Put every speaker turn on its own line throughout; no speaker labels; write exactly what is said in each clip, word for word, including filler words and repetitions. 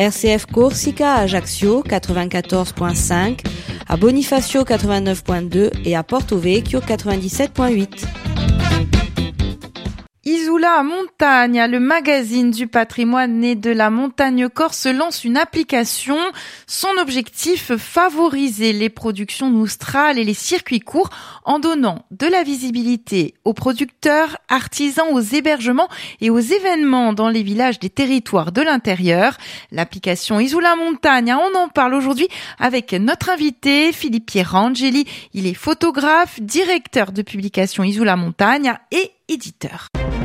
R C F Corsica à Ajaccio quatre-vingt-quatorze virgule cinq, à Bonifacio quatre-vingt-neuf virgule deux et à Porto Vecchio quatre-vingt-dix-sept virgule huit.
Isola Montagna, le magazine du patrimoine et de la montagne corse, lance une application. Son objectif, favoriser les productions nostrales et les circuits courts en donnant de la visibilité aux producteurs, artisans, aux hébergements et aux événements dans les villages des territoires de l'intérieur. L'application Isola Montagna, on en parle aujourd'hui avec notre invité Philippe Pierangeli. Il est photographe, directeur de publication Isola Montagna et éditeur.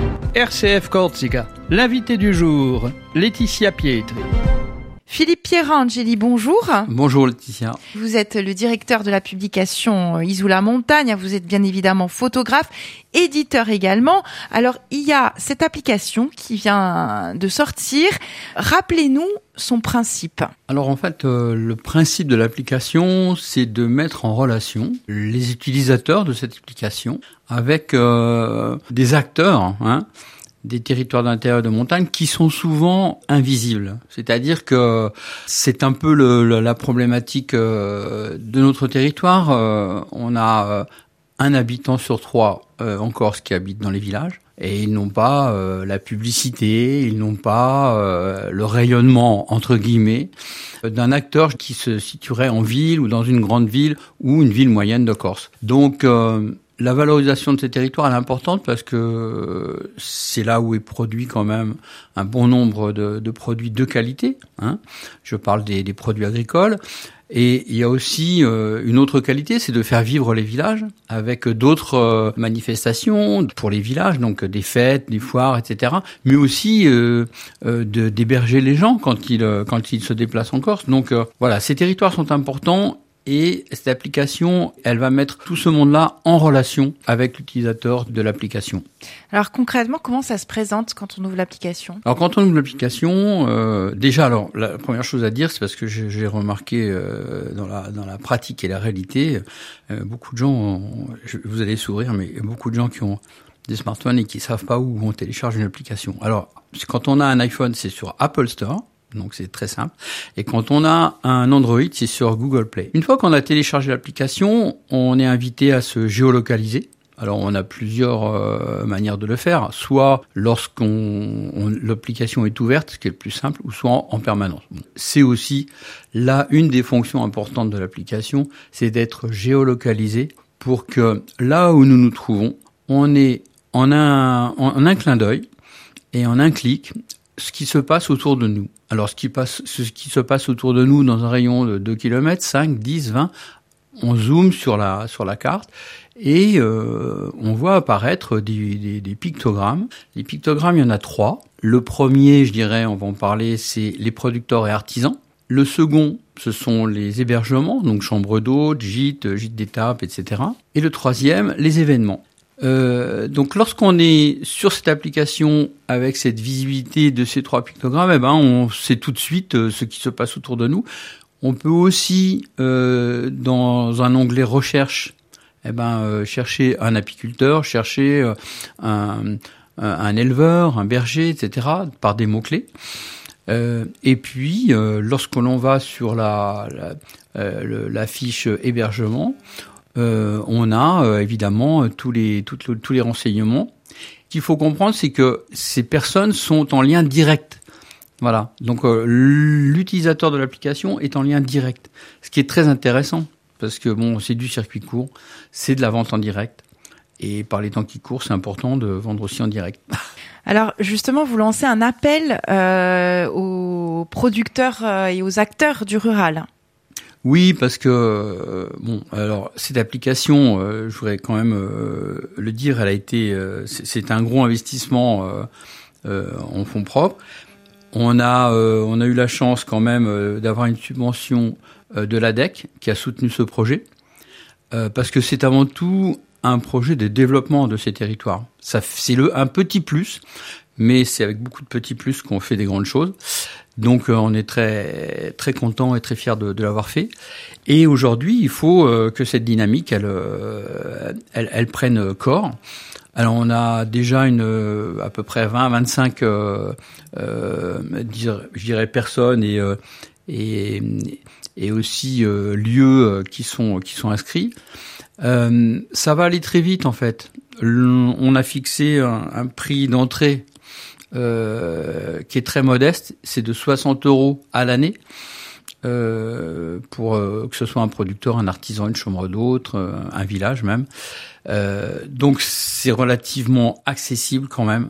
R C F Corsica, l'invité du jour, Laetitia Pietri.
Philippe Pierangeli, bonjour.
Bonjour Laetitia.
Vous êtes le directeur de la publication Isola Montagna, vous êtes bien évidemment photographe, éditeur également. Alors, il y a cette application qui vient de sortir. Rappelez-nous son principe.
Alors en fait, euh, le principe de l'application, c'est de mettre en relation les utilisateurs de cette application avec euh, des acteurs, hein, des territoires d'intérieur de montagne qui sont souvent invisibles. C'est-à-dire que c'est un peu le, le, la problématique euh, de notre territoire. Euh, on a euh, un habitant sur trois euh, en Corse qui habite dans les villages. Et ils n'ont pas euh, la publicité, ils n'ont pas euh, le rayonnement, entre guillemets, d'un acteur qui se situerait en ville ou dans une grande ville ou une ville moyenne de Corse. Donc, euh, la valorisation de ces territoires elle est importante parce que c'est là où est produit quand même un bon nombre de, de produits de qualité. Hein. Je parle des, des produits agricoles. Et il y a aussi euh, une autre qualité, c'est de faire vivre les villages avec d'autres euh, manifestations pour les villages, donc des fêtes, des foires, et cetera. Mais aussi euh, euh, de, d'héberger les gens quand ils euh, quand ils se déplacent en Corse. Donc euh, voilà, ces territoires sont importants. Et cette application, elle va mettre tout ce monde-là en relation avec l'utilisateur de l'application.
Alors concrètement, comment ça se présente quand on ouvre l'application ?
Alors quand on ouvre l'application, euh, déjà, alors la première chose à dire, c'est parce que j'ai, j'ai remarqué euh, dans la dans la pratique et la réalité, euh, beaucoup de gens, ont, je, vous allez sourire, mais beaucoup de gens qui ont des smartphones et qui savent pas où on télécharge une application. Alors quand on a un iPhone, c'est sur Apple Store. Donc c'est très simple. Et quand on a un Android, c'est sur Google Play. Une fois qu'on a téléchargé l'application, on est invité à se géolocaliser. Alors on a plusieurs euh, manières de le faire, soit lorsqu'on on, l'application est ouverte, ce qui est le plus simple, ou soit en, en permanence. Bon. C'est aussi là une des fonctions importantes de l'application, c'est d'être géolocalisé pour que là où nous nous trouvons, on est en un, en un clin d'œil et en un clic ce qui se passe autour de nous. Alors, ce qui passe, ce qui se passe autour de nous dans un rayon de deux kilomètres, cinq, dix, vingt, on zoome sur la, sur la carte et euh, on voit apparaître des, des, des pictogrammes. Les pictogrammes, il y en a trois. Le premier, je dirais, on va en parler, c'est les producteurs et artisans. Le second, ce sont les hébergements, donc chambres d'hôtes, gîtes, gîtes d'étape, et cetera. Et le troisième, les événements. Euh, donc lorsqu'on est sur cette application avec cette visibilité de ces trois pictogrammes, eh ben on sait tout de suite euh, ce qui se passe autour de nous. On peut aussi euh, dans un onglet recherche, eh ben euh, chercher un apiculteur, chercher euh, un, un éleveur, un berger, et cetera par des mots clés. Euh, et puis euh, lorsque l'on va sur la la, euh, le, la fiche hébergement, Euh, on a euh, évidemment tous les toutes le, tous les renseignements. Ce qu'il faut comprendre, c'est que ces personnes sont en lien direct. Voilà. Donc euh, l'utilisateur de l'application est en lien direct, ce qui est très intéressant parce que bon, c'est du circuit court, c'est de la vente en direct. Et par les temps qui courent, c'est important de vendre aussi en direct.
Alors justement, vous lancez un appel euh, aux producteurs euh, et aux acteurs du rural.
Oui, parce que euh, bon, alors cette application, euh, je voudrais quand même euh, le dire, elle a été, euh, c'est, c'est un gros investissement euh, euh, en fonds propres. On a, euh, on a eu la chance quand même euh, d'avoir une subvention euh, de l'A D E C qui a soutenu ce projet, euh, parce que c'est avant tout un projet de développement de ces territoires. Ça, c'est le un petit plus, mais c'est avec beaucoup de petits plus qu'on fait des grandes choses. Donc, euh, on est très très content et très fier de, de l'avoir fait. Et aujourd'hui, il faut euh, que cette dynamique, elle, euh, elle, elle prenne corps. Alors, on a déjà une à peu près vingt à vingt-cinq, euh, euh, je dirais, personnes et euh, et, et aussi euh, lieux qui sont qui sont inscrits. Euh, ça va aller très vite en fait. On a fixé un, un prix d'entrée euh, qui est très modeste, c'est de soixante euros à l'année euh, pour euh, que ce soit un producteur, un artisan, une chambre d'hôtes, euh, un village même. Euh, donc c'est relativement accessible quand même.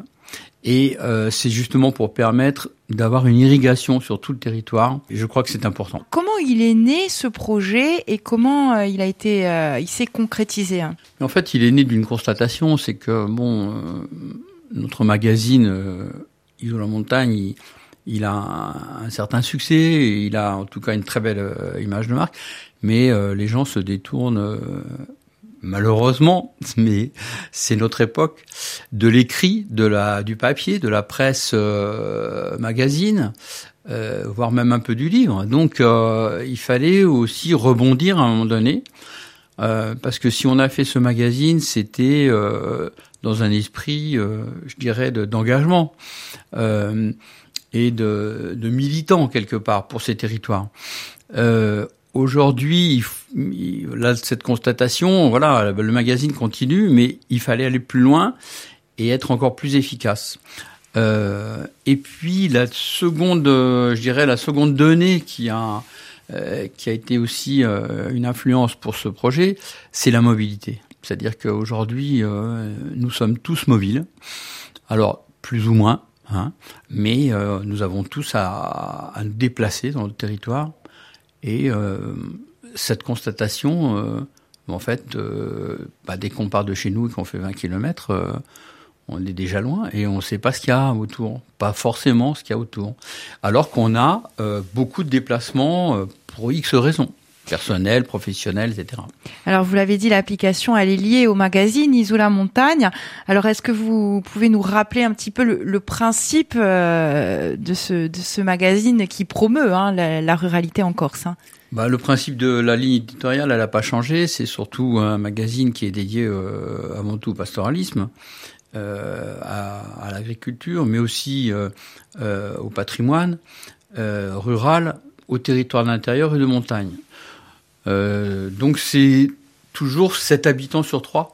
Et euh, c'est justement pour permettre d'avoir une irrigation sur tout le territoire. Et je crois que c'est important.
Comment il est né ce projet et comment euh, il a été, euh, il s'est concrétisé hein
En fait, il est né d'une constatation, c'est que bon, euh, notre magazine euh, Isola Montagne, il, il a un, un certain succès, et il a en tout cas une très belle euh, image de marque, mais euh, les gens se détournent. Euh, Malheureusement, mais c'est notre époque, de l'écrit, de la, du papier, de la presse euh, magazine, euh, voire même un peu du livre. Donc, euh, il fallait aussi rebondir à un moment donné, euh, parce que si on a fait ce magazine, c'était euh, dans un esprit, euh, je dirais, de, d'engagement euh, et de, de militant quelque part pour ces territoires. Euh, Aujourd'hui, là, cette constatation, voilà, le magazine continue, mais il fallait aller plus loin et être encore plus efficace. Euh, et puis la seconde, je dirais la seconde donnée qui a euh, qui a été aussi euh, une influence pour ce projet, c'est la mobilité. C'est-à-dire qu'aujourd'hui, euh, nous sommes tous mobiles. Alors plus ou moins, hein, mais euh, nous avons tous à, à nous déplacer dans le territoire. Et euh, cette constatation, euh, en fait, euh, bah, dès qu'on part de chez nous et qu'on fait vingt kilomètres, euh, on est déjà loin et on ne sait pas ce qu'il y a autour, pas forcément ce qu'il y a autour. Alors qu'on a euh, beaucoup de déplacements euh, pour X raisons, personnelles, professionnelles, et cetera.
Alors, vous l'avez dit, l'application, elle est liée au magazine Isola Montagne. Alors, est-ce que vous pouvez nous rappeler un petit peu le, le principe euh, de, ce, de ce magazine qui promeut hein, la, la ruralité en Corse hein
bah, le principe de la ligne éditoriale, elle n'a pas changé. C'est surtout un magazine qui est dédié euh, avant tout au pastoralisme, euh, à, à l'agriculture, mais aussi euh, euh, au patrimoine euh, rural, au territoire de l'intérieur et de montagne. Euh, donc c'est toujours sept habitants sur trois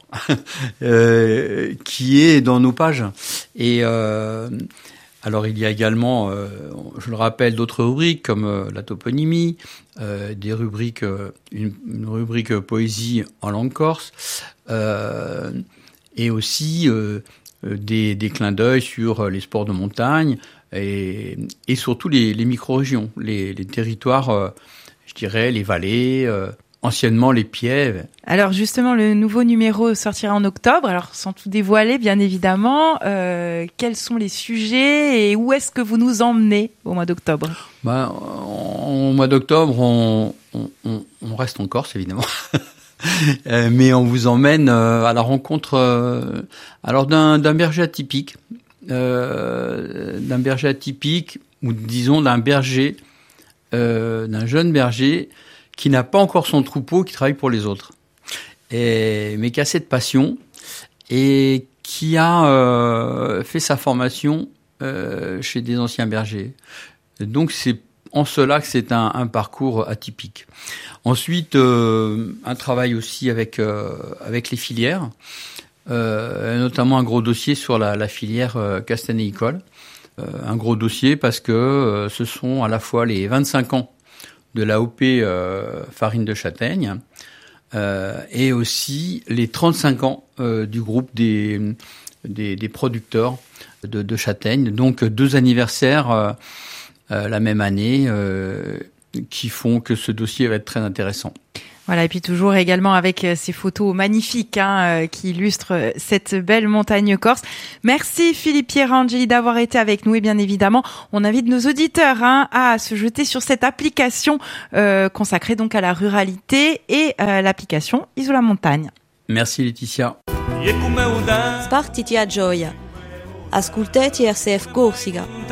euh, qui est dans nos pages. Et euh, alors il y a également, euh, je le rappelle, d'autres rubriques comme euh, la toponymie, euh, des rubriques, euh, une, une rubrique poésie en langue corse, euh, et aussi euh, des, des clins d'œil sur les sports de montagne et, et surtout les, les micro-régions, les, les territoires. Euh, je dirais les vallées, euh, anciennement les pièves.
Alors justement, le nouveau numéro sortira en octobre. Alors sans tout dévoiler, bien évidemment, euh, quels sont les sujets et où est-ce que vous nous emmenez au mois d'octobre ?
Ben, au mois d'octobre, on, on, on reste en Corse, évidemment. Mais on vous emmène à la rencontre euh, alors d'un, d'un berger atypique, euh, d'un berger atypique, ou disons d'un berger Euh, d'un jeune berger qui n'a pas encore son troupeau, qui travaille pour les autres, et, mais qui a cette passion et qui a euh, fait sa formation euh, chez des anciens bergers. Donc c'est en cela que c'est un, un parcours atypique. Ensuite, euh, un travail aussi avec euh, avec les filières, euh, notamment un gros dossier sur la, la filière euh, castanéicole. Euh, un gros dossier parce que euh, ce sont à la fois les vingt-cinq ans de l'A O P euh, farine de châtaigne euh, et aussi les trente-cinq ans euh, du groupe des, des, des producteurs de, de châtaigne. Donc deux anniversaires euh, euh, la même année euh, qui font que ce dossier va être très intéressant.
Voilà, et puis toujours également avec ces photos magnifiques hein, qui illustrent cette belle montagne corse. Merci Philippe Pierangeli d'avoir été avec nous et bien évidemment, on invite nos auditeurs hein, à se jeter sur cette application euh, consacrée donc à la ruralité et euh, l'application Isola Montagne.
Merci Laetitia.
Spartiti a gioia. Ascoltati R C F Corsica.